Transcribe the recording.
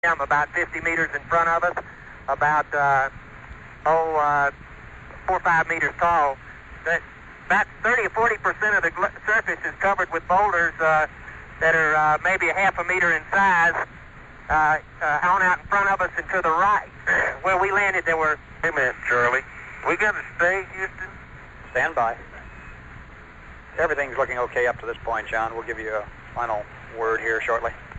about 50 meters in front of us, about 4 or 5 meters tall. About 30 or 40% of the surface is covered with boulders that are maybe a half a meter in size. On out in front of us and to the right. Where we landed, there were... Hey, man, Charlie. We got to stay, Houston? Stand by. Everything's looking okay up to this point, John. We'll give you a final word here shortly.